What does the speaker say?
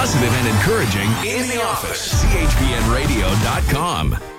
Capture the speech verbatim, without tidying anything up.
positive and encouraging in the office. C H P N radio dot com.